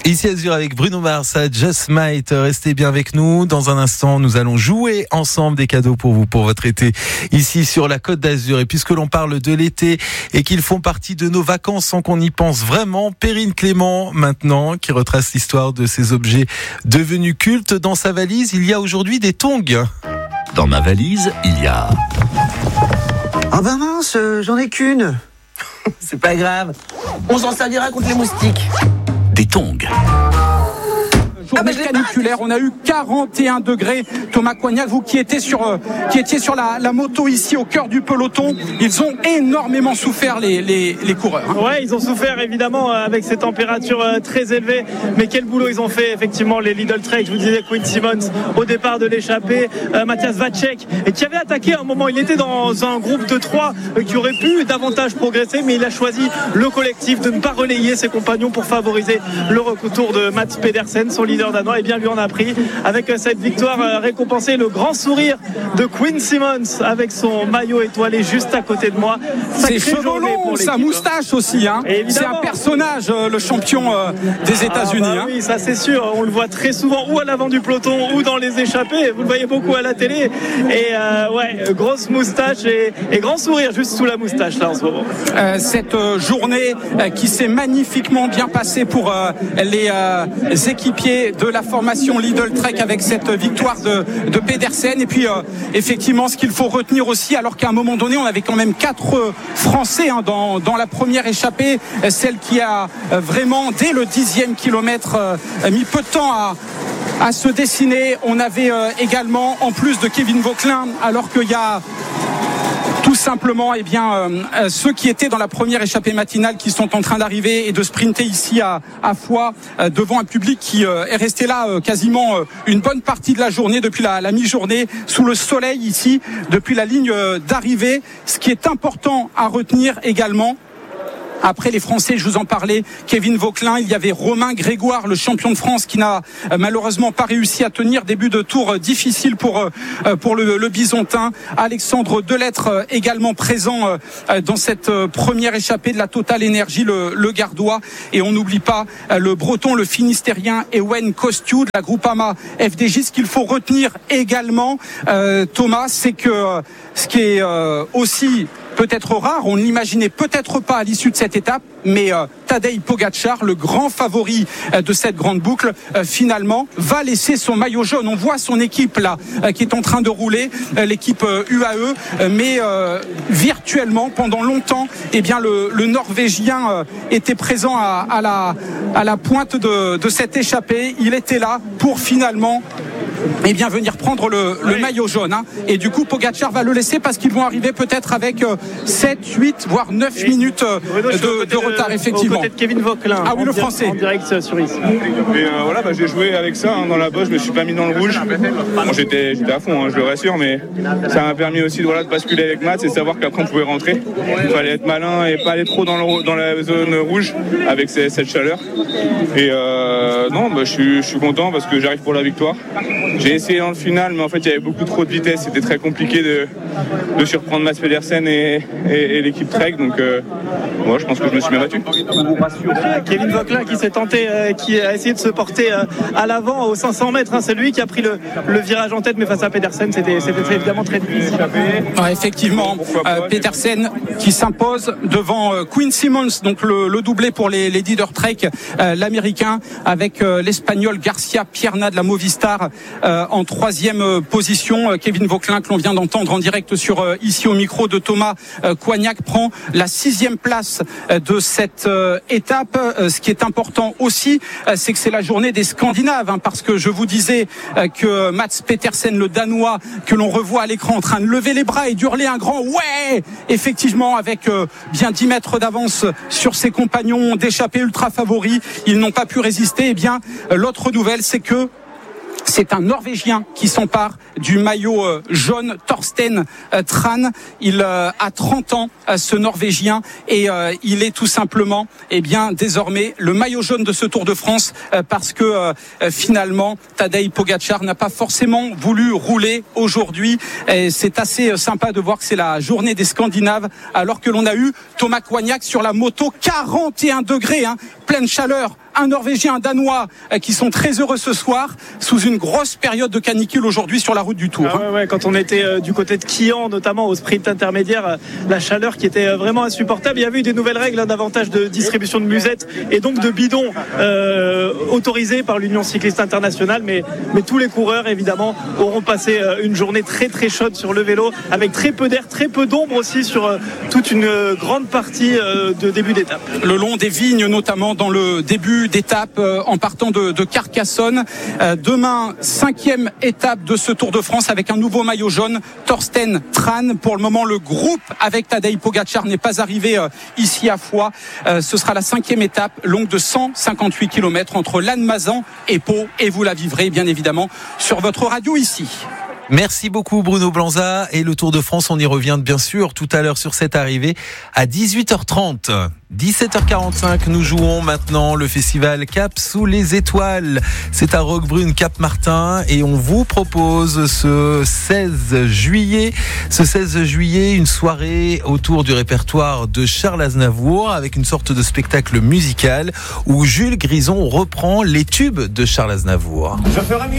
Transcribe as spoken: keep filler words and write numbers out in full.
Ici Azur avec Bruno Mars à Just Might. Restez bien avec nous. Dans un instant, nous allons jouer ensemble des cadeaux pour vous, pour votre été, ici sur la Côte d'Azur. Et puisque l'on parle de l'été et qu'ils font partie de nos vacances sans qu'on y pense vraiment, Perrine Clément, maintenant, qui retrace l'histoire de ces objets devenus cultes. Dans sa valise, il y a aujourd'hui des tongs. Dans ma valise, il y a... Ah ben mince, euh, j'en ai qu'une. C'est pas grave. On s'en servira contre les moustiques. Des tongs. Journée ah ben caniculaire, on a eu quarante et un degrés. Thomas Coignac, vous qui étiez sur, euh, qui étiez sur la, la moto ici au cœur du peloton, ils ont énormément souffert les, les, les coureurs. Hein. Ouais, ils ont souffert évidemment avec ces températures euh, très élevées, mais quel boulot ils ont fait effectivement les Lidl Trek. Je vous disais Quinn Simmons au départ de l'échappée, euh, Matthias Vacek, et qui avait attaqué à un moment. Il était dans un groupe de trois euh, qui aurait pu davantage progresser, mais il a choisi le collectif de ne pas relayer ses compagnons pour favoriser le retour de Mats Pedersen, son leader danois. Et bien lui en a pris avec cette victoire, récompensé le grand sourire de Quinn Simmons avec son maillot étoilé juste à côté de moi. Ses cheveux longs, sa moustache aussi, hein. C'est un personnage, le champion des États-Unis. Ah bah hein. Oui, ça c'est sûr. On le voit très souvent ou à l'avant du peloton ou dans les échappées. Vous le voyez beaucoup à la télé. Et euh, ouais, grosse moustache et, et grand sourire juste sous la moustache là en ce moment. Euh, cette euh, journée euh, qui s'est magnifiquement bien passée pour euh, les euh, équipiers de la formation Lidl Trek avec cette victoire de, de Pedersen. Et puis euh, effectivement ce qu'il faut retenir aussi, alors qu'à un moment donné on avait quand même quatre euh, Français hein, dans, dans la première échappée, euh, celle qui a euh, vraiment dès le dixième kilomètre euh, mis peu de temps à à se dessiner. On avait euh, également, en plus de Kevin Vauquelin, alors qu'il y a tout simplement eh bien, euh, ceux qui étaient dans la première échappée matinale qui sont en train d'arriver et de sprinter ici à, à Foix euh, devant un public qui euh, est resté là euh, quasiment euh, une bonne partie de la journée, depuis la, la mi-journée, sous le soleil ici, depuis la ligne euh, d'arrivée. Ce qui est important à retenir également, après les Français, je vous en parlais, Kevin Vauquelin, il y avait Romain Grégoire, le champion de France, qui n'a euh, malheureusement pas réussi à tenir. Début de tour euh, difficile pour euh, pour le, le Bisontin. Alexandre Delettre euh, également présent euh, dans cette euh, première échappée de la Total Énergie, le, le Gardois. Et on n'oublie pas euh, le Breton, le Finistérien Ewen Kostiou de la Groupama F D J. Ce qu'il faut retenir également, euh, Thomas, c'est que euh, ce qui est euh, aussi peut-être rare, on ne l'imaginait peut-être pas à l'issue de cette étape, mais euh, Tadej Pogačar, le grand favori euh, de cette grande boucle, euh, finalement va laisser son maillot jaune. On voit son équipe là euh, qui est en train de rouler, euh, l'équipe euh, U A E, euh, mais euh, virtuellement pendant longtemps, eh bien le, le Norvégien euh, était présent à, à la à la pointe de, de cette échappée. Il était là pour finalement eh bien venir prendre le, le oui. maillot jaune hein. Et du coup Pogačar va le laisser parce qu'ils vont arriver peut-être avec euh, sept, huit voire neuf oui. minutes euh, de, de retard de, effectivement. Au côté de Kevin Vauquelin. Ah oui, le français. En direct sur ici. Et euh, voilà, bah, j'ai joué avec ça hein, dans la bosse, je me suis pas mis dans le rouge. Bon, j'étais, j'étais à fond, hein, je le rassure, mais ça m'a permis aussi de, voilà, de basculer avec Mats et de savoir qu'après on pouvait rentrer. Il fallait être malin et pas aller trop dans, le, dans la zone rouge avec ces, cette chaleur. Et euh, non, bah, je, suis, je suis content parce que j'arrive pour la victoire. J'ai essayé dans le final, mais en fait il y avait beaucoup trop de vitesse, c'était très compliqué de, de surprendre Mats Pedersen et, et, et l'équipe Trek, donc euh, moi je pense que je me suis bien battu. Kevin Vauquelin qui s'est tenté, euh, qui a essayé de se porter euh, à l'avant aux cinq cents mètres, hein, c'est lui qui a pris le, le virage en tête, mais face à Pedersen c'était, c'était très, évidemment très difficile. Ouais, effectivement, euh, Pedersen qui s'impose devant euh, Quinn Simmons, donc le, le doublé pour les, les leaders Trek, euh, l'américain avec euh, l'espagnol Garcia Pierna de la Movistar euh, en troisième euh, position. Kevin Vauquelin que l'on vient d'entendre en direct sur euh, ici au micro de Thomas euh, Coignac prend la sixième place euh, de cette euh, étape. Euh, ce qui est important aussi, euh, c'est que c'est la journée des Scandinaves, hein, parce que je vous disais euh, que Mats Pedersen, le Danois, que l'on revoit à l'écran en train de lever les bras et d'hurler un grand ouais, effectivement avec euh, bien dix mètres d'avance sur ses compagnons d'échappée ultra favoris, ils n'ont pas pu résister. Et bien euh, l'autre nouvelle, c'est que c'est un Norvégien qui s'empare du maillot euh, jaune, Torsten euh, Tran. Il euh, a trente ans, euh, ce Norvégien, et euh, il est tout simplement, eh bien, désormais le maillot jaune de ce Tour de France, euh, parce que euh, finalement, Tadej Pogačar n'a pas forcément voulu rouler aujourd'hui. Et c'est assez sympa de voir que c'est la journée des Scandinaves, alors que l'on a eu Thomas Coignac sur la moto, quarante et un degrés, hein, pleine chaleur un Norvégien, un Danois qui sont très heureux ce soir sous une grosse période de canicule aujourd'hui sur la route du Tour. Ah ouais, ouais, quand on était euh, du côté de Quillan, notamment au sprint intermédiaire, euh, la chaleur qui était euh, vraiment insupportable. Il y avait eu des nouvelles règles hein, davantage de distribution de musettes et donc de bidons euh, autorisés par l'Union cycliste internationale, mais, mais tous les coureurs évidemment auront passé euh, une journée très très chaude sur le vélo avec très peu d'air, très peu d'ombre aussi sur euh, toute une euh, grande partie euh, de début d'étape. Le long des vignes, notamment dans le début d'étape euh, en partant de, de Carcassonne. Euh, demain, cinquième étape de ce Tour de France avec un nouveau maillot jaune, Thorsten Tran. Pour le moment, le groupe avec Tadej Pogacar n'est pas arrivé euh, ici à Foix. Euh, ce sera la cinquième étape, longue de cent cinquante-huit kilomètres entre Lannemezan et Pau. Et vous la vivrez bien évidemment sur votre radio ici. Merci beaucoup Bruno Blanza, et le Tour de France, on y revient bien sûr tout à l'heure sur cette arrivée à dix-huit heures trente. dix-sept heures quarante-cinq, nous jouons maintenant le festival Cap sous les étoiles. C'est à Roquebrune, Cap-Martin, et on vous propose ce seize juillet, ce seize juillet, une soirée autour du répertoire de Charles Aznavour avec une sorte de spectacle musical où Jules Grison reprend les tubes de Charles Aznavour. Je ferai mieux.